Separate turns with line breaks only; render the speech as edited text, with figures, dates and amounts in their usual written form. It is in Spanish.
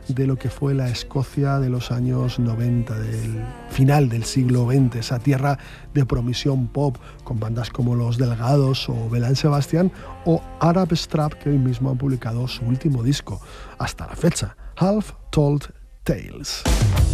de lo que fue la Escocia de los años 90, del final del siglo XX, esa tierra de promisión pop, con bandas como Los Delgados o Belén Sebastián o Arab Strap, que hoy mismo han publicado su último disco, hasta la fecha, Half Told Tales.